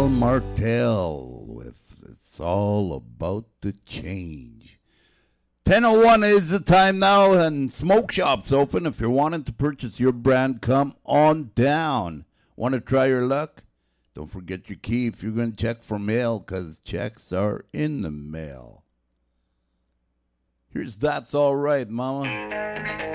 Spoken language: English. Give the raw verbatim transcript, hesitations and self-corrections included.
Mel Martell with It's All About to Change. ten oh one is the time now, and smoke shop's open. If you're wanting to purchase your brand, come on down. Want to try your luck? Don't forget your key if you're going to check for mail, because checks are in the mail. Here's That's All Right, Mama.